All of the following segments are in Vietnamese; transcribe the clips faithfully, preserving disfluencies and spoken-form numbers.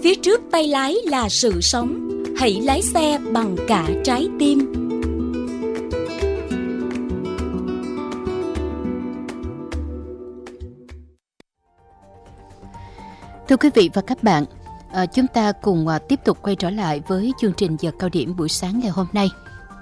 phía trước tay lái là sự sống. Hãy lái xe bằng cả trái tim. Thưa quý vị và các bạn, à, chúng ta cùng à, tiếp tục quay trở lại với chương trình giờ cao điểm buổi sáng ngày hôm nay.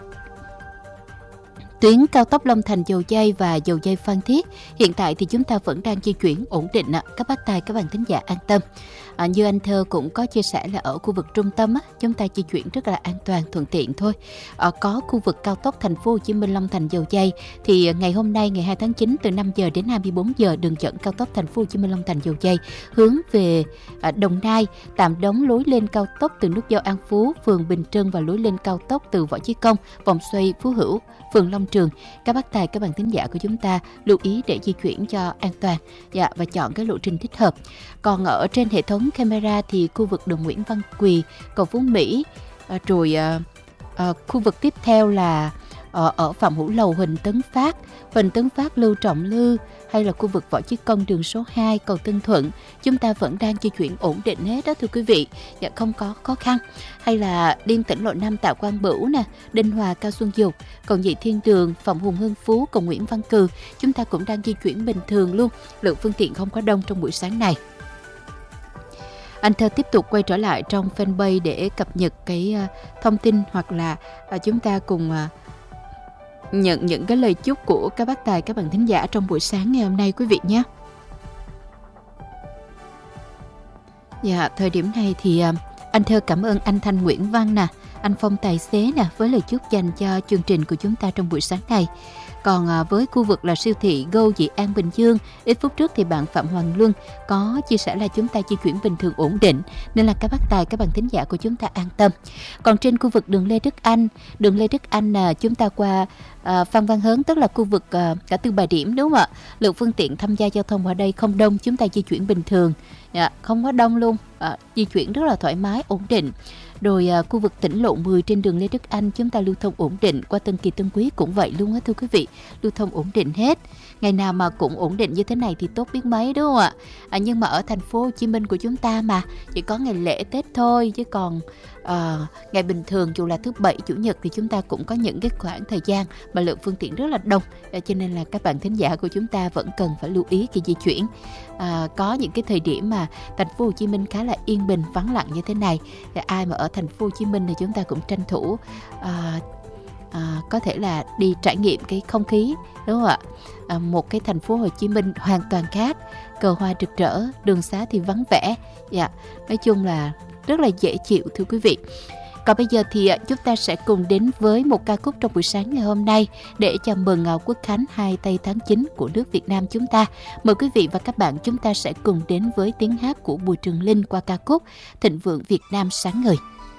Tuyến cao tốc Long Thành - Dầu Giây và Dầu Giây - Phan Thiết hiện tại thì chúng ta vẫn đang di chuyển ổn định. Các bác tài, các bạn thính giả an tâm. À, như anh Thơ cũng có chia sẻ là ở khu vực trung tâm á, chúng ta di chuyển rất là an toàn thuận tiện thôi. À, có khu vực cao tốc Thành phố Hồ Chí Minh - Long Thành - Dầu Giây thì ngày hôm nay ngày hai tháng chín từ năm giờ đến hai mươi bốn giờ đường dẫn cao tốc Thành phố Hồ Chí Minh - Long Thành - Dầu Giây hướng về à, Đồng Nai tạm đóng lối lên cao tốc từ nút giao An Phú, phường Bình Trân và lối lên cao tốc từ Võ Chí Công, vòng xoay Phú Hữu, phường Long Trường. Các bác tài, các bạn thính giả của chúng ta lưu ý để di chuyển cho an toàn, dạ, và chọn cái lộ trình thích hợp. Còn ở trên hệ thống camera thì khu vực đường Nguyễn Văn Quỳ, cầu Phú Mỹ, à, rồi à, à, khu vực tiếp theo là à, ở Phạm Hữu Lầu, Huỳnh Tấn Phát, Huỳnh Tấn Phát, Lưu Trọng Lư, hay là khu vực Võ Chí Công, đường số hai, cầu Tân Thuận, chúng ta vẫn đang di chuyển ổn định hết đó thưa quý vị, dạ, không có khó khăn. Hay là Liên Tỉnh Lộ năm, Tạ Quang Bửu nè, Đinh Hòa, Cao Xuân Dục, còn Nhị Thiên Đường, Phạm Hùng Hưng Phú, cầu Nguyễn Văn Cừ, chúng ta cũng đang di chuyển bình thường luôn, lượng phương tiện không quá đông trong buổi sáng này. Anh Thơ tiếp tục quay trở lại trong fanpage để cập nhật cái uh, thông tin, hoặc là uh, chúng ta cùng uh, nhận những cái lời chúc của các bác tài, các bạn thính giả trong buổi sáng ngày hôm nay quý vị nhé. Dạ, thời điểm này thì uh, anh Thơ cảm ơn anh Thanh Nguyễn Văn nè, anh Phong tài xế nè, với lời chúc dành cho chương trình của chúng ta trong buổi sáng này. Còn à, với khu vực là siêu thị Go Dị An Bình Dương, ít phút trước thì bạn Phạm Hoàng Luân có chia sẻ là chúng ta di chuyển bình thường ổn định, nên là các bác tài, các bạn thính giả của chúng ta an tâm. Còn trên khu vực đường Lê Đức Anh, đường Lê Đức Anh là chúng ta qua à, Phan Văn Hớn, tức là khu vực à, cả Tư Bà Điểm, đúng không ạ? Lượng phương tiện tham gia giao thông ở đây không đông, chúng ta di chuyển bình thường, dạ, không quá đông luôn, à, di chuyển rất là thoải mái, ổn định. Rồi à, khu vực tỉnh lộ mười trên đường Lê Đức Anh chúng ta lưu thông ổn định, qua Tân Kỳ Tân Quý cũng vậy luôn á thưa quý vị, lưu thông ổn định hết. Ngày nào mà cũng ổn định như thế này thì tốt biết mấy, đúng không ạ? À, nhưng mà ở thành phố Hồ Chí Minh của chúng ta mà chỉ có ngày lễ Tết thôi, chứ còn à, ngày bình thường dù là thứ bảy chủ nhật thì chúng ta cũng có những cái khoảng thời gian mà lượng phương tiện rất là đông, à, cho nên là các bạn thính giả của chúng ta vẫn cần phải lưu ý khi di chuyển. À, có những cái thời điểm mà thành phố Hồ Chí Minh khá là yên bình, vắng lặng như thế này, thì ai mà ở thành phố Hồ Chí Minh thì chúng ta cũng tranh thủ à, à, có thể là đi trải nghiệm cái không khí, đúng không ạ? À, một cái thành phố Hồ Chí Minh hoàn toàn khác, cờ hoa rực rỡ, đường xá thì vắng vẻ, dạ, nói chung là rất là dễ chịu thưa quý vị. Còn bây giờ thì chúng ta sẽ cùng đến với một ca khúc trong buổi sáng ngày hôm nay để chào mừng Quốc khánh hai tây tháng chín của nước Việt Nam chúng ta. Mời quý vị và các bạn chúng ta sẽ cùng đến với tiếng hát của Bùi Trường Linh qua ca khúc Thịnh Vượng Việt Nam Sáng Ngời.